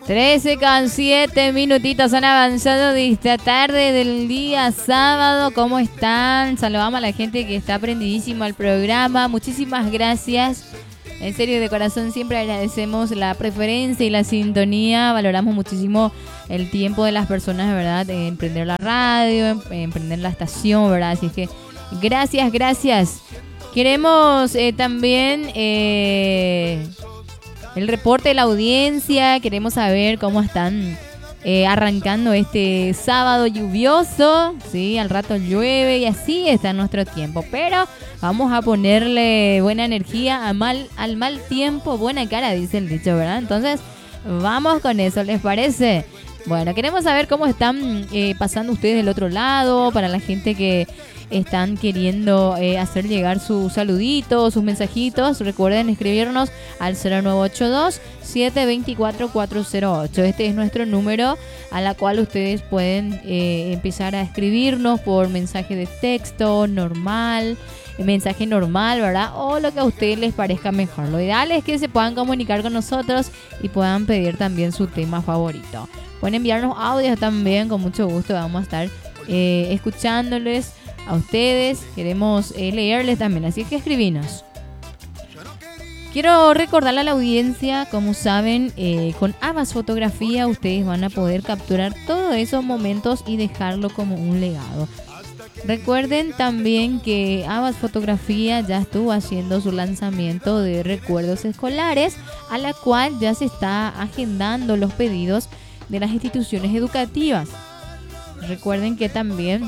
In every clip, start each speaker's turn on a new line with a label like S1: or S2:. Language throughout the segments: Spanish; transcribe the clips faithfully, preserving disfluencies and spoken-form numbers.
S1: trece con siete minutitos han avanzado de esta tarde del día sábado. ¿Cómo están? Saludamos a la gente que está prendidísima al programa. Muchísimas gracias. En serio, de corazón, siempre agradecemos la preferencia y la sintonía. Valoramos muchísimo el tiempo de las personas, ¿verdad? En prender la radio, en prender la estación, ¿verdad? Así es que gracias, gracias. Queremos eh, también eh, el reporte de la audiencia. Queremos saber cómo están eh, arrancando este sábado lluvioso. Sí, al rato llueve y así está nuestro tiempo. Pero vamos a ponerle buena energía a mal, al mal tiempo, buena cara, dice el dicho, ¿verdad? Entonces, vamos con eso, ¿les parece? Bueno, queremos saber cómo están eh, pasando ustedes del otro lado, para la gente que están queriendo eh, hacer llegar sus saluditos, sus mensajitos. Recuerden escribirnos al cero nueve ocho dos, siete dos cuatro, cuatro cero ocho. Este es nuestro número a la cual ustedes pueden eh, empezar a escribirnos por mensaje de texto normal, mensaje normal, ¿verdad? O lo que a ustedes les parezca mejor. Lo ideal es que se puedan comunicar con nosotros y puedan pedir también su tema favorito. Pueden enviarnos audios también, con mucho gusto vamos a estar eh, escuchándoles a ustedes. Queremos eh, leerles también, así que escribinos. Quiero recordarle a la audiencia, como saben, eh, con Abbas Fotografía ustedes van a poder capturar todos esos momentos y dejarlo como un legado. Recuerden también que Abbas Fotografía ya estuvo haciendo su lanzamiento de recuerdos escolares, a la cual ya se está agendando los pedidos de las instituciones educativas. Recuerden que también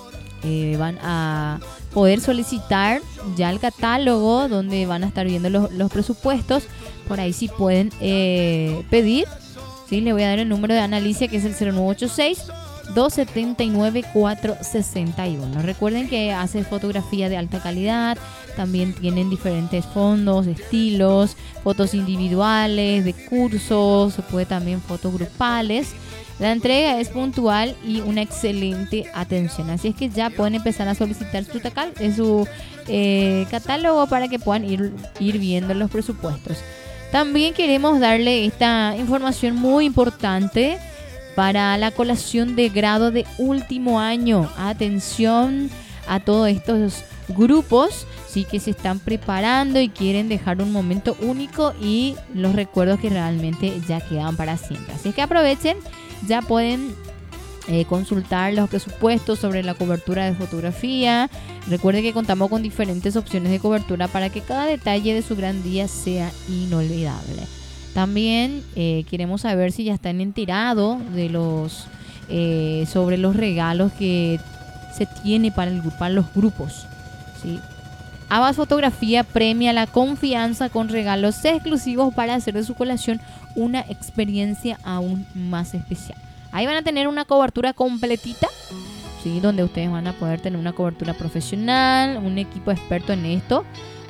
S1: eh, van a poder solicitar ya el catálogo donde van a estar viendo los, los presupuestos. Por ahí sí pueden eh, pedir. ¿Sí? Le voy a dar el número de Analicia, que es el cero nueve ocho seis, dos siete nueve, cuatro seis uno. Recuerden que hace fotografía de alta calidad. También tienen diferentes fondos, estilos, fotos individuales, de cursos, se puede también fotos grupales. La entrega es puntual y una excelente atención. Así es que ya pueden empezar a solicitar su, tacal, su eh, catálogo para que puedan ir, ir viendo los presupuestos. También queremos darle esta información muy importante para la colación de grado de último año. Atención a todos estos grupos, sí, que se están preparando y quieren dejar un momento único y los recuerdos que realmente ya quedan para siempre. Así es que aprovechen, ya pueden eh, consultar los presupuestos sobre la cobertura de fotografía. Recuerden que contamos con diferentes opciones de cobertura para que cada detalle de su gran día sea inolvidable. También eh, queremos saber si ya están enterados de los eh, sobre los regalos que se tiene para, el, para los grupos, ¿sí? Abbas Fotografía premia la confianza con regalos exclusivos para hacer de su colación una experiencia aún más especial. Ahí van a tener una cobertura completita, ¿sí? Donde ustedes van a poder tener una cobertura profesional, un equipo experto en esto.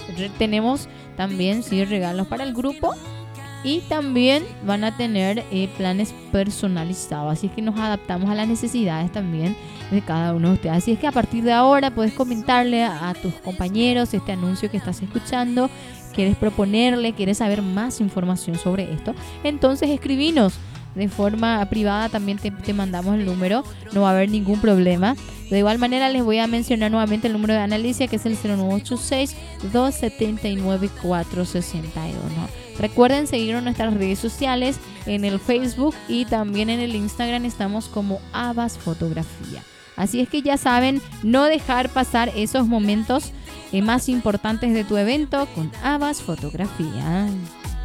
S1: Tenemos también, sí, regalos para el grupo. Y también van a tener eh, planes personalizados. Así es que nos adaptamos a las necesidades también de cada uno de ustedes. Así es que a partir de ahora puedes comentarle a, a tus compañeros este anuncio que estás escuchando. Quieres proponerle, quieres saber más información sobre esto. Entonces escribinos de forma privada. También te, te mandamos el número. No va a haber ningún problema. De igual manera les voy a mencionar nuevamente el número de Analicia, que es el cero nueve ocho seis, dos siete nueve, cuatro seis uno. Recuerden seguirnos en nuestras redes sociales, en el Facebook y también en el Instagram estamos como Abbas Fotografía. Así es que ya saben, no dejar pasar esos momentos eh, más importantes de tu evento con Abbas Fotografía.